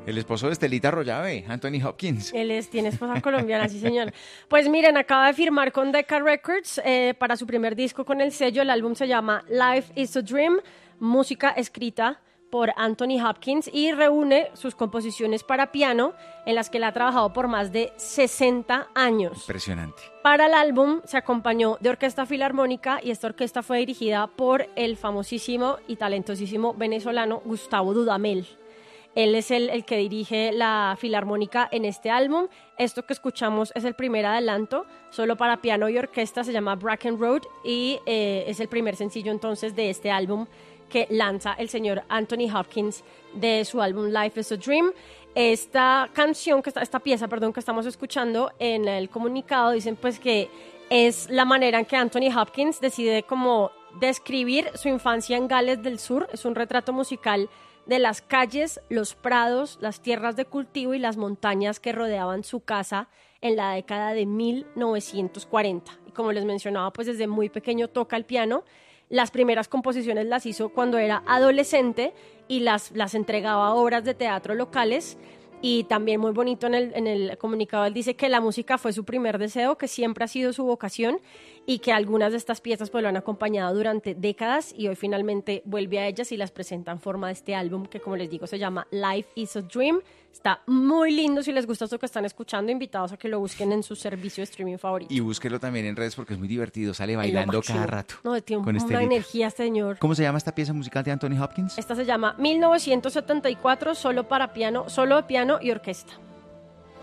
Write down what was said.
El esposo de Estelita Arroyave, Anthony Hopkins. Tiene esposa colombiana, sí señor. Pues miren, acaba de firmar con Decca Records para su primer disco con el sello. El álbum se llama Life is a Dream, música escrita por Anthony Hopkins, y reúne sus composiciones para piano en las que él ha trabajado por más de 60 años. Impresionante. Para el álbum se acompañó de orquesta filarmónica, y esta orquesta fue dirigida por el famosísimo y talentosísimo venezolano Gustavo Dudamel. Él es el que dirige la filarmónica en este álbum. Esto que escuchamos es el primer adelanto, solo para piano y orquesta, se llama Bracken Road, y es el primer sencillo entonces de este álbum que lanza el señor Anthony Hopkins de su álbum Life is a Dream. Esta pieza que estamos escuchando, en el comunicado dicen pues que es la manera en que Anthony Hopkins decide como describir su infancia en Gales del Sur. Es un retrato musical de las calles, los prados, las tierras de cultivo y las montañas que rodeaban su casa en la década de 1940. Y como les mencionaba, pues desde muy pequeño toca el piano. Las primeras composiciones las hizo cuando era adolescente y las entregaba a obras de teatro locales. Y también muy bonito en el comunicado, él dice que la música fue su primer deseo, que siempre ha sido su vocación, y que algunas de estas piezas pues lo han acompañado durante décadas, y hoy finalmente vuelve a ellas y las presenta en forma de este álbum que, como les digo, se llama Life is a Dream. Está muy lindo. Si les gusta esto que están escuchando, invitados a que lo busquen en su servicio de streaming favorito. Y búsquelo también en redes porque es muy divertido, sale bailando cada rato. No, tiene una energía este señor. ¿Cómo se llama esta pieza musical de Anthony Hopkins? Esta se llama 1974, solo de piano y orquesta.